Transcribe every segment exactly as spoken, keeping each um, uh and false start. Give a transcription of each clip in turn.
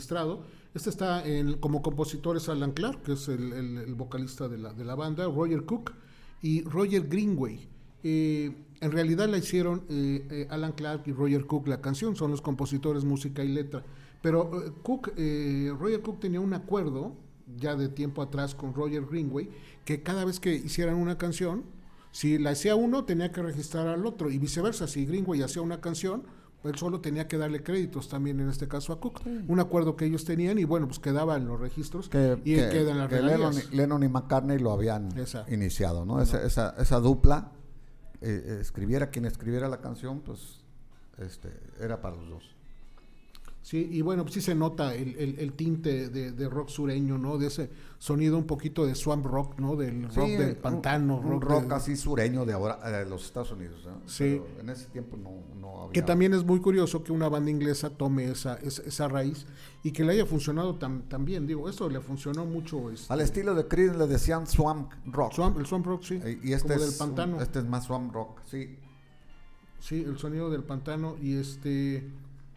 registrado. Este está en, como compositores Alan Clark, que es el, el, el vocalista de la, de la banda, Roger Cook y Roger Greenway. Eh, en realidad la hicieron eh, eh, Alan Clark y Roger Cook la canción, son los compositores música y letra. Pero eh, Cook, eh, Roger Cook tenía un acuerdo ya de tiempo atrás con Roger Greenway, que cada vez que hicieran una canción, si la hacía uno tenía que registrar al otro y viceversa. Si Greenway hacía una canción, él solo tenía que darle créditos también, en este caso a Cook. Sí. Un acuerdo que ellos tenían y bueno, pues quedaba en los registros que, y que, quedan las que Lennon, Lennon y McCartney lo habían esa. iniciado, ¿no? no. Esa, esa, esa dupla, eh, escribiera quien escribiera la canción, pues este era para los dos. Sí, y bueno, pues sí se nota el, el, el tinte de, de rock sureño, ¿no? De ese sonido un poquito de swamp rock, ¿no? Del rock sí, del pantano. Un, un rock, rock de, así sureño de ahora, de los Estados Unidos, ¿no? Sí. Pero en ese tiempo no, no había... Que también es muy curioso que una banda inglesa tome esa, esa, esa raíz y que le haya funcionado tan, tan bien. Digo, esto le funcionó mucho. Este, Al estilo de Creedence le decían swamp rock. Swamp, el swamp rock, sí. Y este como es del pantano. Un, este es más swamp rock, sí. Sí, el sonido del pantano y este...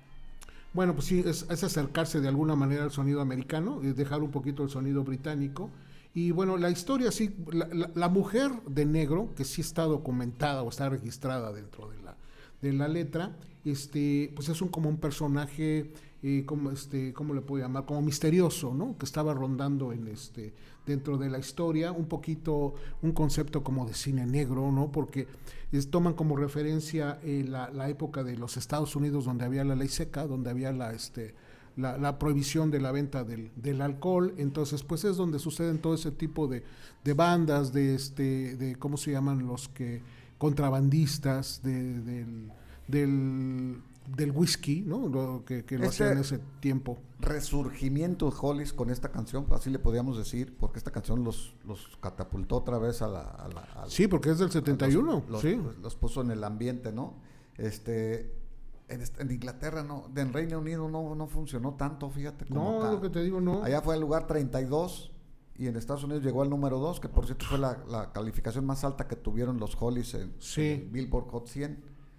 Bueno, pues sí, es, es acercarse de alguna manera al sonido americano, es dejar un poquito el sonido británico. Y bueno, la historia sí, la, la, la mujer de negro, que sí está documentada o está registrada dentro de la, de la letra, este, pues es un, como un personaje, eh, como este, ¿cómo le puedo llamar? Como misterioso, ¿no? Que estaba rondando en este, dentro de la historia, un poquito, un concepto como de cine negro, ¿no? Porque es, toman como referencia eh, la, la época de los Estados Unidos, donde había la ley seca, donde había la, este, la, la prohibición de la venta del, del alcohol. Entonces, pues es donde suceden todo ese tipo de, de bandas, de, este, de, ¿cómo se llaman? Los que, contrabandistas de, del, del, del whisky, ¿no? Lo que, que lo este hacían en ese tiempo. Resurgimiento de Hollies con esta canción, así le podríamos decir, porque esta canción los, los catapultó otra vez a la... A la a sí, porque es del setenta y uno. Los, los, sí. los, los puso en el ambiente, ¿no? Este... En, en Inglaterra, no, en Reino Unido no, no funcionó tanto, fíjate. Como no, acá. Lo que te digo, no. Allá fue el lugar treinta y dos y en Estados Unidos llegó al número dos, que por cierto fue la, la calificación más alta que tuvieron los Hollies en, sí. en el Billboard Hot cien.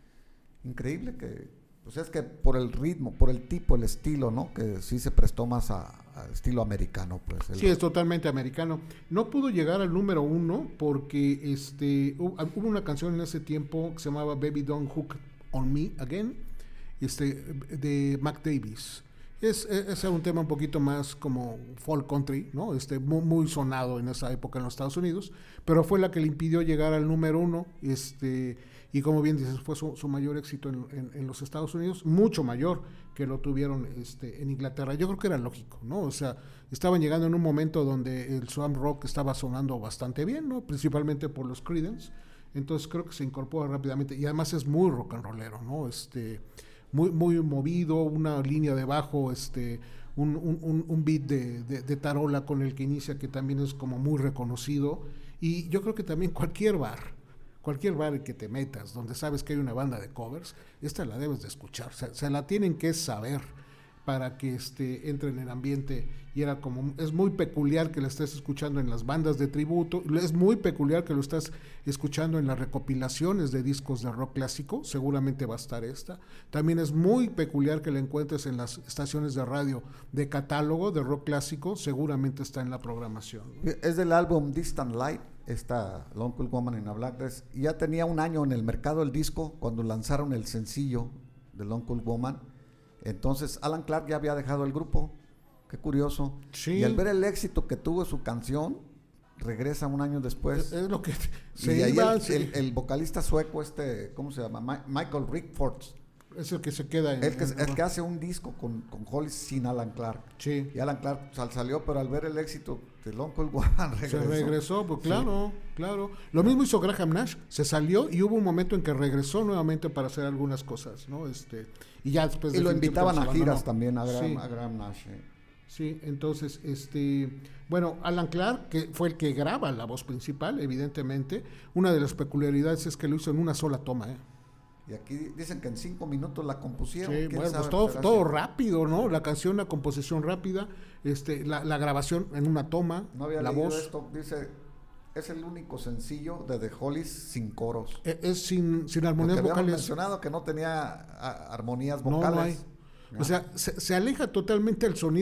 Increíble que, pues es que por el ritmo, por el tipo, el estilo, ¿no? Que sí se prestó más a, a estilo americano, pues. El... Sí, es totalmente americano. No pudo llegar al número uno porque este hubo una canción en ese tiempo que se llamaba Baby Don't Hook on Me Again, este, de Mac Davis. Es, es, es un tema un poquito más como folk country, ¿no? Este, muy, muy sonado en esa época en los Estados Unidos, pero fue la que le impidió llegar al número uno, este, y como bien dices, fue su, su mayor éxito en, en, en los Estados Unidos, mucho mayor que lo tuvieron este, en Inglaterra. Yo creo que era lógico, ¿no? O sea, estaban llegando en un momento donde el swamp rock estaba sonando bastante bien, ¿no? Principalmente por los Creedence, entonces creo que se incorpora rápidamente, y además es muy rock and rollero, ¿no? Este... Muy, muy movido, una línea de bajo, este, un, un, un beat de, de, de tarola con el que inicia, que también es como muy reconocido. Y yo creo que también cualquier bar, cualquier bar en que te metas, donde sabes que hay una banda de covers, esta la debes de escuchar, o sea, se la tienen que saber para que este, entren en el ambiente. Y era como, es muy peculiar que la estés escuchando en las bandas de tributo, es muy peculiar que lo estás escuchando en las recopilaciones de discos de rock clásico, seguramente va a estar esta. También es muy peculiar que la encuentres en las estaciones de radio de catálogo de rock clásico, seguramente está en la programación. Es del álbum Distant Light, esta Long Cool Woman in a Black Dress, y ya tenía un año en el mercado el disco cuando lanzaron el sencillo de Long Cool Woman. Entonces Alan Clark ya había dejado el grupo. Qué curioso. Sí. Y al ver el éxito que tuvo su canción, regresa un año después. Es, es lo que se y ahí iba, el, sí. el, el vocalista sueco este, ¿cómo se llama? Ma- Michael Rickford. Es el que se queda en... El que, en, el que hace un disco con, con Hollies sin Alan Clark. Sí. Y Alan Clark sal, salió, pero al ver el éxito de Long Cold Woman regresó. Se regresó, pues claro, sí. claro. Lo mismo hizo Graham Nash, se salió y hubo un momento en que regresó nuevamente para hacer algunas cosas, ¿no? Este, y ya después... Y lo invitaban a giras también a Graham, sí. a Graham Nash. Eh. Sí, entonces, este, bueno, Alan Clark, que fue el que graba la voz principal, evidentemente, una de las peculiaridades es que lo hizo en una sola toma, ¿eh? Y aquí dicen que en cinco minutos la compusieron. Sí, bueno, pues todo, todo rápido, ¿no? La canción, la composición rápida, este, la, la grabación en una toma, no había la voz. Esto, dice, es el único sencillo de The Hollies sin coros. Es, es sin, sin armonías Porque vocales. habíamos mencionado que no tenía a, armonías vocales. No, no hay. O sea, se, se aleja totalmente el sonido